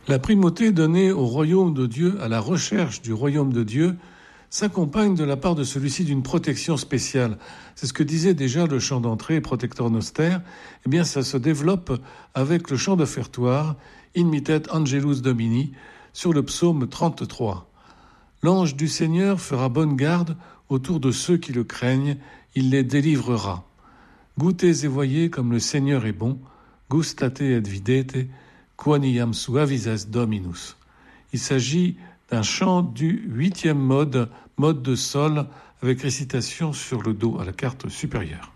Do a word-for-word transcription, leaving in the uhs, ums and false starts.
La primauté donnée au royaume de Dieu, à la recherche du royaume de Dieu, s'accompagne de la part de celui-ci d'une protection spéciale. C'est ce que disait déjà le chant d'entrée, Protector Noster. Eh bien, ça se développe avec le chant d'offertoire, In mittet Angelus Domini, sur le psaume trente-trois. L'ange du Seigneur fera bonne garde autour de ceux qui le craignent, il les délivrera. Goûtez et voyez comme le Seigneur est bon, gustate et videte, quoniam suavises Dominus. Il s'agit d'un chant du huitième mode, mode de sol, avec récitation sur le Do à la carte supérieure.